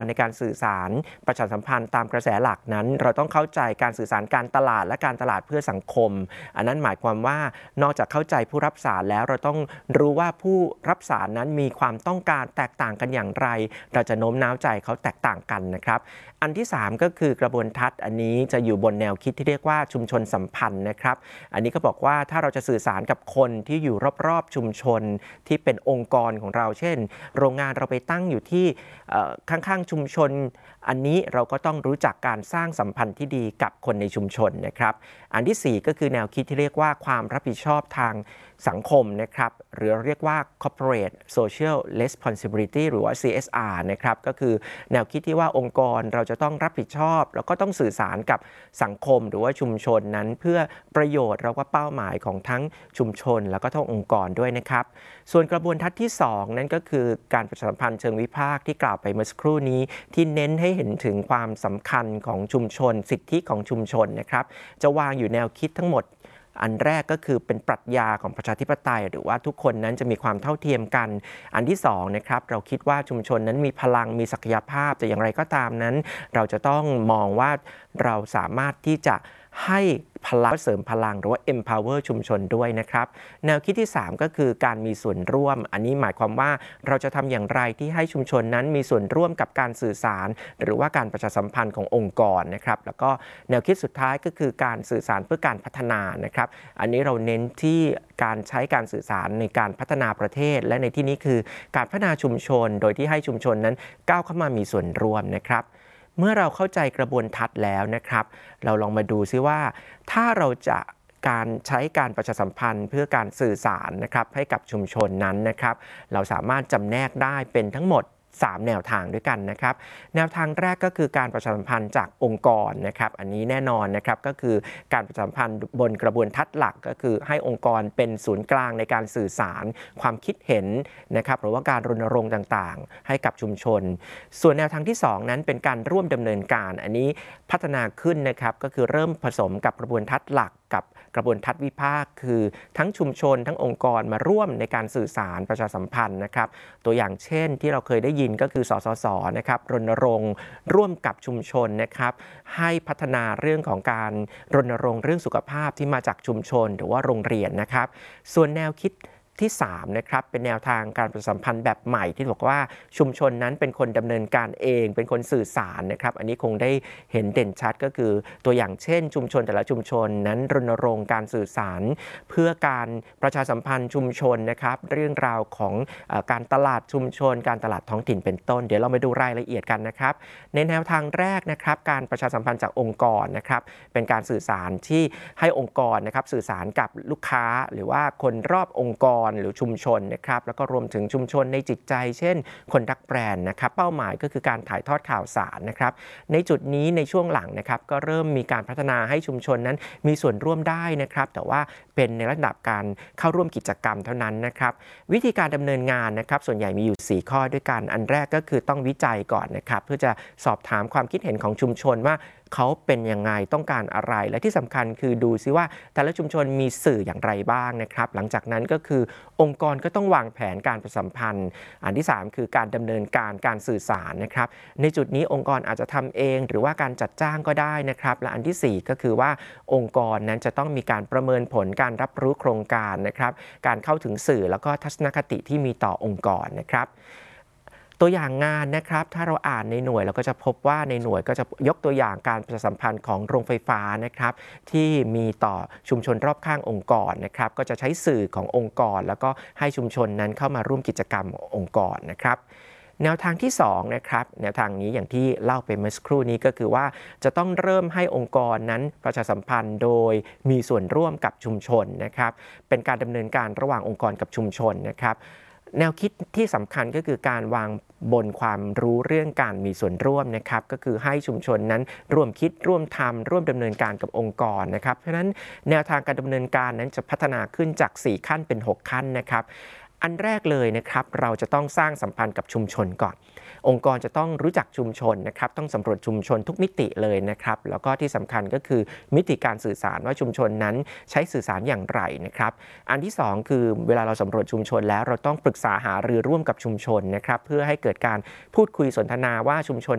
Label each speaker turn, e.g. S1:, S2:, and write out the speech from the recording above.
S1: ในการสื่อสารประชาสัมพันธ์ตามกระแสหลักนั้นเราต้องเข้าใจการสื่อสารการตลาดและการตลาดเพื่อสังคมอันนั้นหมายความว่านอกจากเข้าใจผู้รับสารแล้วเราต้องรู้ว่าผู้รับสารนั้นมีความต้องการแตกต่างกันอย่างไรเราจะโน้มน้าวใจเขาแตกต่างกันนะครับอันที่3ก็คือกระบวนทัศน์อันนี้จะอยู่บนแนวคิดที่เรียกว่าชุมชนสัมพันธ์นะครับอันนี้ก็บอกว่าถ้าเราจะสื่อสารกับคนที่อยู่รอบๆชุมชนที่เป็นองค์กรของเราเช่นโรงงานเราไปตั้งอยู่ที่ข้างๆชุมชนอันนี้เราก็ต้องรู้จักการสร้างสัมพันธ์ที่ดีกับคนในชุมชนนะครับอันที่4ก็คือแนวคิดที่เรียกว่าความรับผิดชอบทางสังคมนะครับหรือเรียกว่า corporate social responsibility หรือว่า CSR นะครับก็คือแนวคิดที่ว่าองค์กรเราจะต้องรับผิดชอบแล้วก็ต้องสื่อสารกับสังคมหรือว่าชุมชนนั้นเพื่อประโยชน์แล้วก็เป้าหมายของทั้งชุมชนแล้วก็ทั้งองค์กรด้วยนะครับส่วนกระบวนทัศน์ที่2นั่นก็คือการประชาสัมพันธ์เชิงวิพากษ์ที่กล่าวไปเมื่อสักครู่นี้ที่เน้นให้เห็นถึงความสำคัญของชุมชนสิทธิของชุมชนนะครับจะวางอยู่แนวคิดทั้งหมดอันแรกก็คือเป็นปรัชญาของประชาธิปไตยหรือว่าทุกคนนั้นจะมีความเท่าเทียมกันอันที่2นะครับเราคิดว่าชุมชนนั้นมีพลังมีศักยภาพแต่อย่างไรก็ตามนั้นเราจะต้องมองว่าเราสามารถที่จะให้พลังเสริมพลังหรือว่า empower ชุมชนด้วยนะครับแนวคิดที่3ก็คือการมีส่วนร่วมอันนี้หมายความว่าเราจะทำอย่างไรที่ให้ชุมชนนั้นมีส่วนร่วมกับการสื่อสารหรือว่าการประชาสัมพันธ์ขององค์กรนะครับแล้วก็แนวคิดสุดท้ายก็คือการสื่อสารเพื่อการพัฒนานะครับอันนี้เราเน้นที่การใช้การสื่อสารในการพัฒนาประเทศและในที่นี้คือการพัฒนาชุมชนโดยที่ให้ชุมชนนั้นก้าวเข้ามามีส่วนร่วมนะครับเมื่อเราเข้าใจกระบวนทัศน์แล้วนะครับเราลองมาดูซิว่าถ้าเราจะการใช้การประชาสัมพันธ์เพื่อการสื่อสารนะครับให้กับชุมชนนั้นนะครับเราสามารถจำแนกได้เป็นทั้งหมด3แนวทางด้วยกันนะครับแนวทางแรกก็คือการประชาสัมพันธ์จากองค์กรนะครับอันนี้แน่นอนนะครับก็คือการประชาสัมพันธ์บนกระบวนทัศน์หลักก็คือให้องค์กรเป็นศูนย์กลางในการสื่อสารความคิดเห็นนะครับหรือว่าการรณรงค์ต่างๆให้กับชุมชนส่วนแนวทางที่2นั้นเป็นการร่วมดำเนินการอันนี้พัฒนาขึ้นนะครับก็คือเริ่มผสมกับกระบวนทัศน์หลักกับกระบวนทัศน์วิพากษ์คือทั้งชุมชนทั้งองค์กรมาร่วมในการสื่อสารประชาสัมพันธ์นะครับตัวอย่างเช่นที่เราเคยได้ยินก็คือสสสนะครับรณรงค์ร่วมกับชุมชนนะครับให้พัฒนาเรื่องของการรณรงค์เรื่องสุขภาพที่มาจากชุมชนหรือว่าโรงเรียนนะครับส่วนแนวคิดที่3นะครับเป็นแนวทางการประชาสัมพันธ์แบบใหม่ที่บอกว่าชุมชนนั้นเป็นคนดำเนินการเองเป็นคนสื่อสารนะครับอันนี้คงได้เห็นเด่นชัดก็คือตัวอย่างเช่นชุมชนแต่ละชุมชนนั้นรณรงค์การสื่อสารเพื่อการประชาสัมพันธ์ชุมชนนะครับเรื่องราวของการตลาดชุมชนการตลาดท้องถิ่นเป็นต้นเดี๋ยวเรามาดูรายละเอียดกันนะครับในแนวทางแรกนะครับการประชาสัมพันธ์จากองค์กรนะครับเป็นการสื่อสารที่ให้องค์กรนะครับสื่อสารกับลูกค้าหรือว่าคนรอบองค์กรหรือชุมชนนะครับแล้วก็รวมถึงชุมชนในจิตใจเช่นคนรักแบรนด์นะครับเป้าหมายก็คือการถ่ายทอดข่าวสารนะครับในจุดนี้ในช่วงหลังนะครับก็เริ่มมีการพัฒนาให้ชุมชนนั้นมีส่วนร่วมได้นะครับแต่ว่าเป็นในระดับการเข้าร่วมกิจกรรมเท่านั้นนะครับวิธีการดำเนินงานนะครับส่วนใหญ่มีอยู่4ข้อด้วยกันอันแรกก็คือต้องวิจัยก่อนนะครับเพื่อจะสอบถามความคิดเห็นของชุมชนว่าเขาเป็นยังไงต้องการอะไรและที่สำคัญคือดูซิว่าแต่ละชุมชนมีสื่ออย่างไรบ้างนะครับหลังจากนั้นก็คือองค์กรก็ต้องวางแผนการประชาสัมพันธ์อันที่3คือการดำเนินการสื่อสารนะครับในจุดนี้องค์กรอาจจะทำเองหรือว่าการจัดจ้างก็ได้นะครับและอันที่4ก็คือว่าองค์กรนั้นจะต้องมีการประเมินผลการรับรู้โครงการนะครับการเข้าถึงสื่อแล้วก็ทัศนคติที่มีต่อองค์กรนะครับตัวอย่างงานนะครับถ้าเราอ่านในหน่วยเราก็จะพบว่าในหน่วยก็จะยกตัวอย่างการประชาสัมพันธ์ของโรงไฟฟ้านะครับที่มีต่อชุมชนรอบข้างองค์กรนะครับก็จะใช้สื่อขององค์กรแล้วก็ให้ชุมชนนั้นเข้ามาร่วมกิจกรรมองค์กรนะครับแนวทางที่2นะครับแนวทางนี้อย่างที่เล่าไปเมื่อสักครู่นี้ก็คือว่าจะต้องเริ่มให้องค์กรนั้นประชาสัมพันธ์โดยมีส่วนร่วมกับชุมชนนะครับเป็นการดำเนินการระหว่างองค์กรกับชุมชนนะครับแนวคิดที่สำคัญก็คือการวางบนความรู้เรื่องการมีส่วนร่วมนะครับก็คือให้ชุมชนนั้นร่วมคิดร่วมทำร่วมดำเนินการกับองค์กรนะครับเพราะฉะนั้นแนวทางการดำเนินการนั้นจะพัฒนาขึ้นจาก4ขั้นเป็น6ขั้นนะครับอันแรกเลยนะครับเราจะต้องสร้างสัมพันธ์กับชุมชนก่อนองค์กรจะต้องรู้จักชุมชนนะครับต้องสำรวจชุมชนทุกมิติเลยนะครับแล้วก็ที่สำคัญก็คือมิติการสื่อสารว่าชุมชนนั้นใช้สื่อสารอย่างไรนะครับอันที่2คือเวลาเราสำรวจชุมชนแล้วเราต้องปรึกษาหารือร่วมกับชุมชนนะครับเพื่อให้เกิดการพูดคุยสนทนาว่าชุมชน